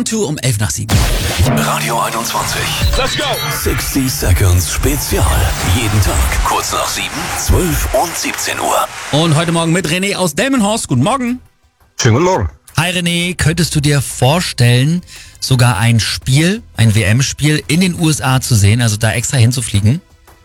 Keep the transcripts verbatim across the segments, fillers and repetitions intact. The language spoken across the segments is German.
Um elf nach sieben. Radio einundzwanzig. Let's go! sechzig Seconds Spezial. Jeden Tag kurz nach sieben, zwölf und siebzehn Uhr. Und heute Morgen mit René aus Delmenhorst. Guten Morgen. Schönen guten Morgen. Hi René, könntest du dir vorstellen, sogar ein Spiel, ein W M-Spiel in den U S A zu sehen, also da extra hinzufliegen?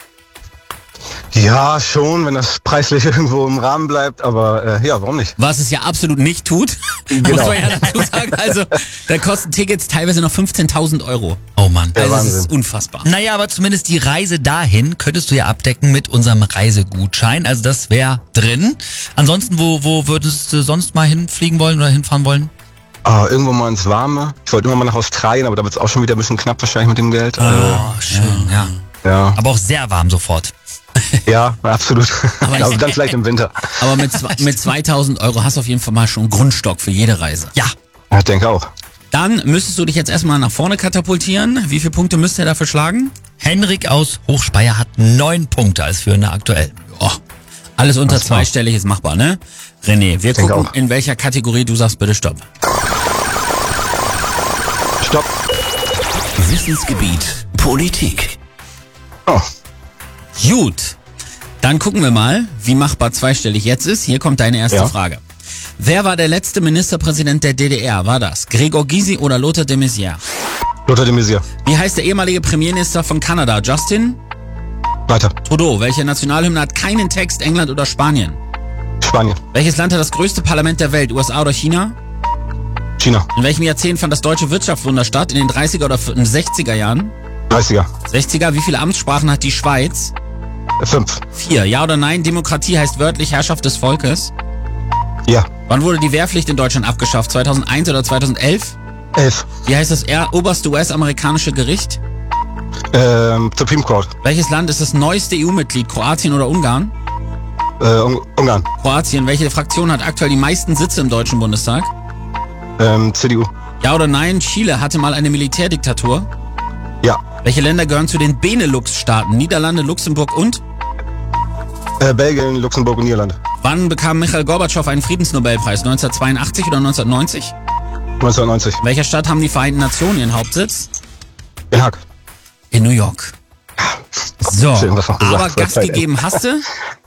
Ja, schon, wenn das preislich irgendwo im Rahmen bleibt, aber äh, ja, warum nicht? Was es ja absolut nicht tut, Genau. muss man ja dazu sagen. Also, da kosten Tickets teilweise noch fünfzehntausend Euro. Oh Mann. Ja, Also, das Wahnsinn. ist unfassbar. Naja, aber zumindest die Reise dahin könntest du ja abdecken mit unserem Reisegutschein, also das wäre drin. Ansonsten, wo, wo würdest du sonst mal hinfliegen wollen oder hinfahren wollen? Ah, irgendwo mal ins Warme. Ich wollte immer mal nach Australien, aber da wird es auch schon wieder ein bisschen knapp wahrscheinlich mit dem Geld. Also, Oh, schön, ja. ja, Aber auch sehr warm sofort. ja, absolut. Aber Aber, ich- dann vielleicht im Winter. Aber mit, zwei- mit zweitausend Euro hast du auf jeden Fall mal schon einen Grundstock für jede Reise. Ja. Ja, ich denke auch. Dann müsstest du dich jetzt erstmal nach vorne katapultieren. Wie viele Punkte müsst ihr dafür schlagen? Henrik aus Hochspeyer hat neun Punkte als Führender aktuell. Oh, alles unter Alles klar. zweistellig ist machbar, ne? René, wir denke gucken, auch. in welcher Kategorie du sagst bitte Stopp. Stopp. Wissensgebiet Politik. Oh, Gut, dann gucken wir mal, wie machbar zweistellig jetzt ist. Hier kommt deine erste Ja. Frage. Wer war der letzte Ministerpräsident der D D R? War das Gregor Gysi oder Lothar de Maizière? Lothar de Maizière. Wie heißt der ehemalige Premierminister von Kanada? Justin Weiter. Trudeau. Welche Nationalhymne hat keinen Text? England oder Spanien? Spanien. Welches Land hat das größte Parlament der Welt? U S A oder China? China. In welchem Jahrzehnt fand das deutsche Wirtschaftswunder statt? In den dreißiger oder in den sechziger Jahren? dreißiger. sechziger. Wie viele Amtssprachen hat die Schweiz? Fünf. Vier. Ja oder nein? Demokratie heißt wörtlich Herrschaft des Volkes. Ja. Wann wurde die Wehrpflicht in Deutschland abgeschafft? zweitausendeins oder zweitausendelf? Elf. Wie heißt das er- oberste U S-amerikanische Gericht? Ähm, Supreme Court. Welches Land ist das neueste E U-Mitglied? Kroatien oder Ungarn? Äh, Un Ungarn. Kroatien. Welche Fraktion hat aktuell die meisten Sitze im Deutschen Bundestag? Ähm, C D U. Ja oder nein? Chile hatte mal eine Militärdiktatur. Ja. Welche Länder gehören zu den Benelux-Staaten? Niederlande, Luxemburg und? Äh, Belgien, Luxemburg und Niederlande. Wann bekam Michail Gorbatschow einen Friedensnobelpreis? neunzehnhundertzweiundachtzig oder neunzehnhundertneunzig? neunzehnhundertneunzig. In welcher Stadt haben die Vereinten Nationen ihren Hauptsitz? Den Haag. In New York. So, Schön, was noch gesagt, aber zur Gas Zeit, ey. gegeben hast du?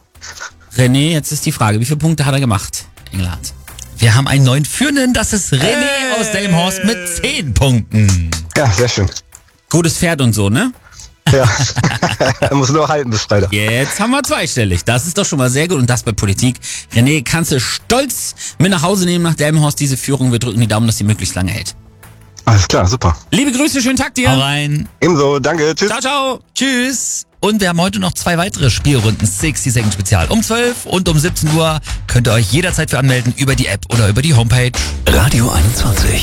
René, jetzt ist die Frage, wie viele Punkte hat er gemacht? Engelhardt. Wir haben einen neuen Führenden, das ist René Hey. aus Delmenhorst mit zehn Punkten. Ja, sehr schön. Gutes Pferd und so, ne? Ja. Er muss nur halten bis Freitag. Jetzt haben wir zweistellig. Das ist doch schon mal sehr gut und das bei Politik. René, kannst du stolz mit nach Hause nehmen nach Delmenhorst diese Führung. Wir drücken die Daumen, dass sie möglichst lange hält. Alles klar, super. Liebe Grüße, schönen Tag Hau dir. rein. Ebenso, danke, tschüss. Ciao, ciao. Tschüss. Und wir haben heute noch zwei weitere Spielrunden sechzig Second Spezial. Um zwölf und um siebzehn Uhr könnt ihr euch jederzeit für anmelden über die App oder über die Homepage. Radio einundzwanzig.